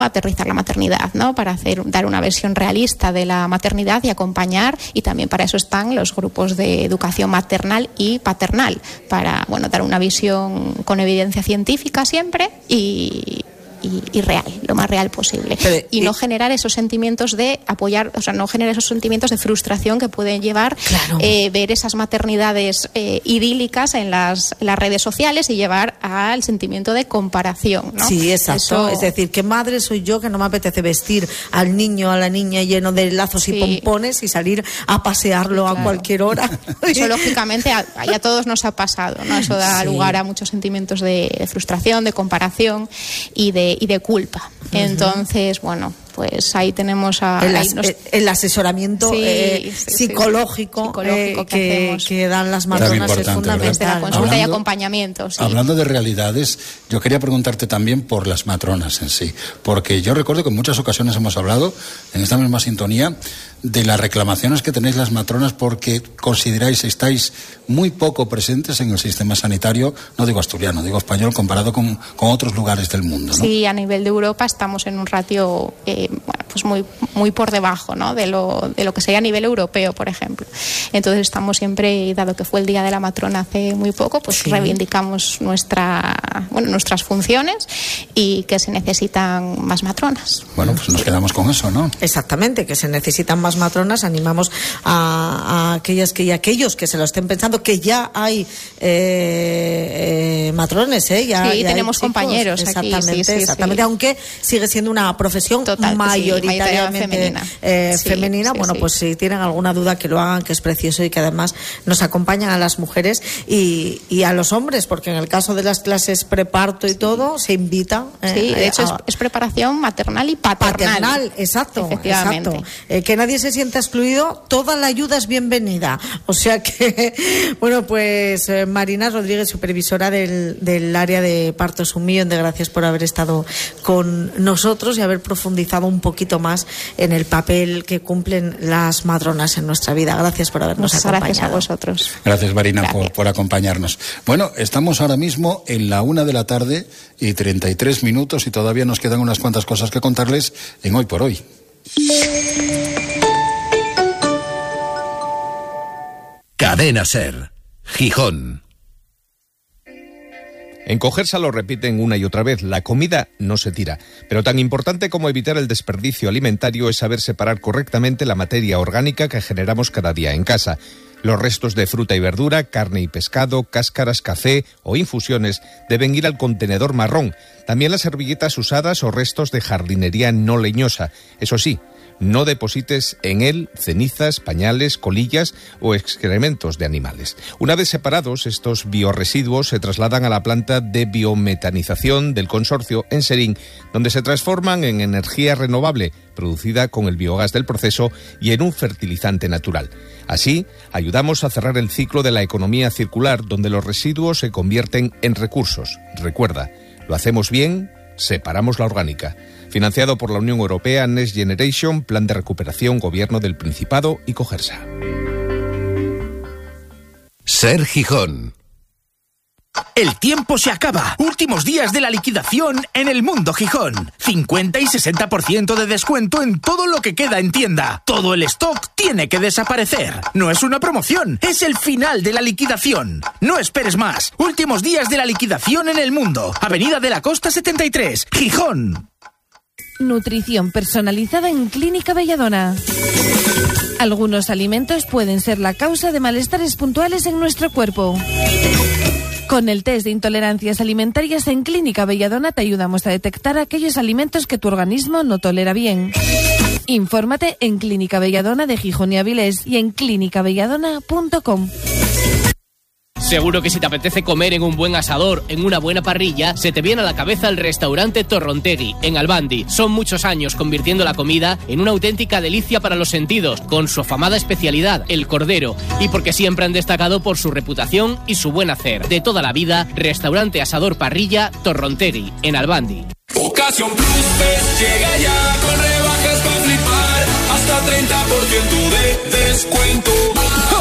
aterrizar la maternidad, ¿no? Para dar una versión realista de la maternidad y acompañar, y también para eso están los grupos de educación maternal y paternal, para dar una visión con evidencia científica siempre y real, lo más real posible. Y no generar esos sentimientos de apoyar, no generar esos sentimientos de frustración que pueden llevar ver esas maternidades idílicas en las redes sociales y llevar al sentimiento de comparación, ¿no? Sí, exacto. Es decir, ¿qué madre soy yo que no me apetece vestir al niño, a la niña lleno de lazos y pompones y salir a pasearlo a cualquier hora? Eso, lógicamente, a todos nos ha pasado, ¿no? Eso da lugar a muchos sentimientos de frustración, de comparación y de culpa. Entonces, pues ahí tenemos el asesoramiento psicológico que dan las matronas es fundamental. La consulta y acompañamiento. Sí. Hablando de realidades, yo quería preguntarte también por las matronas en sí, porque yo recuerdo que en muchas ocasiones hemos hablado en esta misma sintonía de las reclamaciones que tenéis las matronas porque consideráis estáis muy poco presentes en el sistema sanitario, no digo asturiano, digo español, comparado con otros lugares del mundo, ¿no? Sí, a nivel de Europa estamos en un ratio pues muy por debajo, ¿no? de lo que sería a nivel europeo, por ejemplo. Entonces estamos siempre, dado que fue el Día de la Matrona hace muy poco, pues reivindicamos nuestras funciones y que se necesitan más matronas. Bueno, pues nos quedamos con eso, ¿no? Exactamente, que se necesitan más matronas. Animamos a aquellas y aquellos que se lo estén pensando, que ya hay matrones, ya tenemos chicos, compañeros exactamente, aquí, exactamente, aunque sigue siendo una profesión mayoritariamente femenina. Pues si tienen alguna duda que lo hagan, que es precioso y que además nos acompañan a las mujeres y a los hombres, porque en el caso de las clases preparto y todo se invita. De hecho es preparación maternal y paternal. Exacto, efectivamente. Exacto. Que nadie se sienta excluido, toda la ayuda es bienvenida. O sea que, pues Marina Rodríguez, supervisora del área de partos, 1.000.000 de gracias por haber estado con nosotros y haber profundizado un poquito más en el papel que cumplen las matronas en nuestra vida. Gracias por habernos acompañado. Gracias a vosotros. Gracias, Marina, por acompañarnos. Bueno, estamos ahora mismo en la 1:33 y todavía nos quedan unas cuantas cosas que contarles en Hoy por Hoy. Cadena SER, Gijón. En Cogersa lo repiten una y otra vez, la comida no se tira. Pero tan importante como evitar el desperdicio alimentario es saber separar correctamente la materia orgánica que generamos cada día en casa. Los restos de fruta y verdura, carne y pescado, cáscaras, café o infusiones deben ir al contenedor marrón. También las servilletas usadas o restos de jardinería no leñosa. Eso sí, no deposites en él cenizas, pañales, colillas o excrementos de animales. Una vez separados, estos biorresiduos se trasladan a la planta de biometanización del consorcio en Serín, donde se transforman en energía renovable, producida con el biogás del proceso y en un fertilizante natural. Así, ayudamos a cerrar el ciclo de la economía circular, donde los residuos se convierten en recursos. Recuerda, lo hacemos bien, separamos la orgánica. Financiado por la Unión Europea, Next Generation, Plan de Recuperación, Gobierno del Principado y Cogersa. SER Gijón. El tiempo se acaba. Últimos días de la liquidación en El Mundo Gijón. 50 y 60% de descuento en todo lo que queda en tienda. Todo el stock tiene que desaparecer. No es una promoción, es el final de la liquidación. No esperes más. Últimos días de la liquidación en El Mundo. Avenida de la Costa 73, Gijón. Nutrición personalizada en Clínica Belladona. Algunos alimentos pueden ser la causa de malestares puntuales en nuestro cuerpo. Con el test de intolerancias alimentarias en Clínica Belladona te ayudamos a detectar aquellos alimentos que tu organismo no tolera bien. Infórmate en Clínica Belladona de Gijón y Avilés y en clinicabelladona.com. Seguro que si te apetece comer en un buen asador, en una buena parrilla, se te viene a la cabeza el restaurante Torrontegui, en Albandi. Son muchos años convirtiendo la comida en una auténtica delicia para los sentidos, con su afamada especialidad, el cordero, y porque siempre han destacado por su reputación y su buen hacer. De toda la vida, restaurante asador parrilla Torrontegui, en Albandi. Ocasión Plus Fest llega ya con rebajas para flipar, hasta 30% de descuento.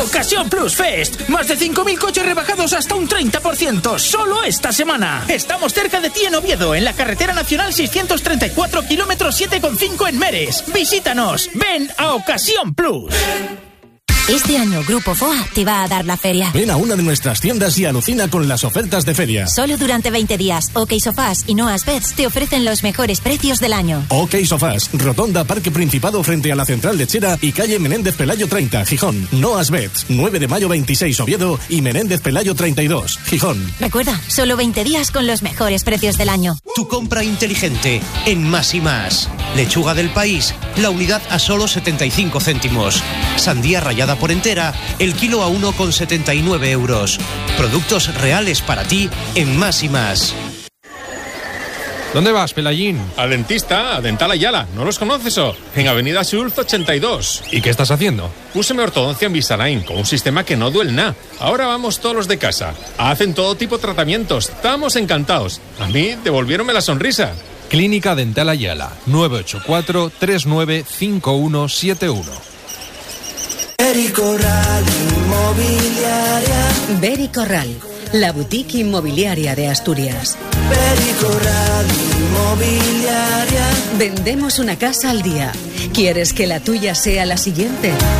Ocasión Plus Fest. Más de 5.000 coches rebajados hasta un 30%. Solo esta semana. Estamos cerca de ti en Oviedo, en la carretera nacional 634, kilómetro 7,5 en Meres. Visítanos. Ven a Ocasión Plus. Este año Grupo FOA te va a dar la feria. Ven a una de nuestras tiendas y alucina con las ofertas de feria. Solo durante 20 días, OK Sofás y Noas Beds te ofrecen los mejores precios del año. OK Sofás, Rotonda Parque Principado frente a la Central Lechera y calle Menéndez Pelayo 30, Gijón. Noas Beds, 9 de mayo 26, Oviedo y Menéndez Pelayo 32, Gijón. Recuerda, solo 20 días con los mejores precios del año. Tu compra inteligente en Más y Más. Lechuga del País, la unidad a solo 75 céntimos. Sandía rallada por entera, el kilo a 1,79 euros. Productos reales para ti en Más y Más. ¿Dónde vas, Pelayín? Al dentista, a Dental Ayala. ¿No los conoces o? En Avenida Sulz 82. ¿Y qué estás haciendo? Púseme ortodoncia en Invisalign con un sistema que no duele nada. Ahora vamos todos los de casa. Hacen todo tipo de tratamientos. Estamos encantados. A mí devolvieronme la sonrisa. Clínica Dental Ayala, 984-395171. Beri Corral Inmobiliaria. Beri Corral, la boutique inmobiliaria de Asturias. Beri Corral Inmobiliaria. Vendemos una casa al día. ¿Quieres que la tuya sea la siguiente?